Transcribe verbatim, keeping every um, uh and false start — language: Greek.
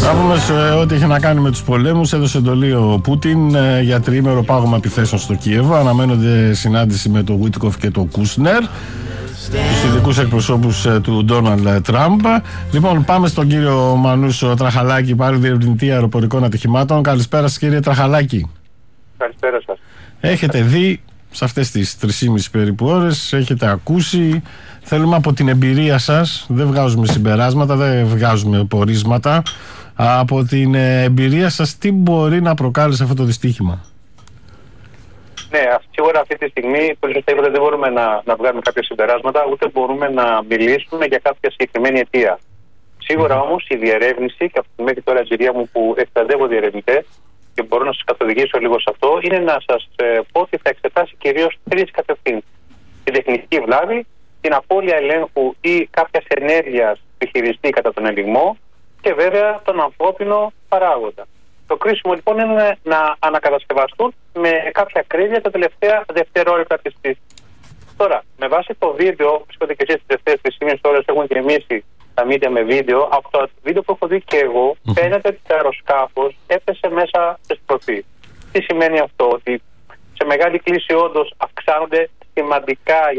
Θα πούμε σε ό,τι είχε να κάνει με τους πολέμους. Έδωσε εντολή ο Πούτιν ε, για τριήμερο πάγωμα επιθέσεων στο Κίεβο. Αναμένονται συνάντηση με τον Βίτκοφ και τον Κούσνερ, τους ειδικούς εκπροσώπους ε, του Ντόναλντ Τραμπ. Λοιπόν, πάμε στον κύριο Μανούσο Τραχαλάκη, πάλι διερευνητή αεροπορικών ατυχημάτων. Καλησπέρα σας, κύριε Τραχαλάκη. Καλησπέρα σας. Έχετε δει σε αυτές τις τρεις και μισή περίπου ώρες, έχετε ακούσει. Θέλουμε από την εμπειρία σας, δεν βγάζουμε συμπεράσματα, δεν βγάζουμε πορίσματα. Από την εμπειρία σας, τι μπορεί να προκάλεσε αυτό το δυστύχημα? Ναι, σίγουρα αυτή τη στιγμή, όπως είπατε, δεν μπορούμε να, να βγάλουμε κάποια συμπεράσματα, ούτε μπορούμε να μιλήσουμε για κάποια συγκεκριμένη αιτία. Σίγουρα όμως η διερεύνηση, και αυτή μέχρι τώρα η εμπειρία μου που εκπαιδεύω διερευνητές, και μπορώ να σας καθοδηγήσω λίγο σε αυτό, είναι να σας ε, πω ότι θα εξετάσει κυρίως τρεις κατευθύνσεις. Την τεχνική βλάβη, την απώλεια ελέγχου ή κάποια ενέργεια του χειριστή κατά τον ελιγμό και βέβαια τον ανθρώπινο παράγοντα. Το κρίσιμο λοιπόν είναι να ανακατασκευαστούν με κάποια ακρίβεια τα τελευταία δευτερόλεπτα της πτήσης. Τώρα, με βάση το βίντεο, που είπατε και εσείς τις τελευταίες τρεις και μισή ώρες έχουν γεμίσει τα μίδια με βίντεο, από το βίντεο που έχω δει και εγώ, mm. φαίνεται ότι το αεροσκάφος έπεσε μέσα σε στροφή. Τι σημαίνει αυτό? Ότι σε μεγάλη κλίση όντως αυξάνονται σημαντικά